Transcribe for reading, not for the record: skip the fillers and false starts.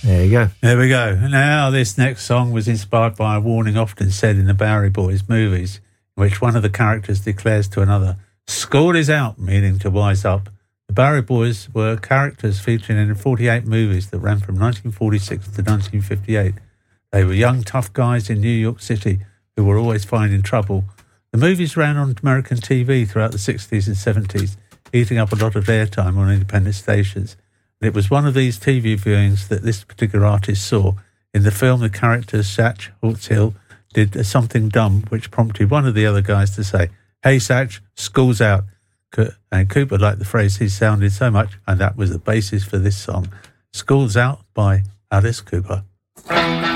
There you go. There we go. Now, this next song was inspired by a warning often said in the Bowery Boys movies, in which one of the characters declares to another, "School is out," meaning to wise up. The Bowery Boys were characters featuring in 48 movies that ran from 1946 to 1958. They were young, tough guys in New York City who were always finding trouble. The movies ran on American TV throughout the 60s and 70s, eating up a lot of airtime on independent stations. And it was one of these TV viewings that this particular artist saw. In the film, the character Satch Hawkshill did something dumb, which prompted one of the other guys to say, "Hey, Satch, school's out." And Cooper liked the phrase he sounded so much, and that was the basis for this song, "School's Out" by Alice Cooper.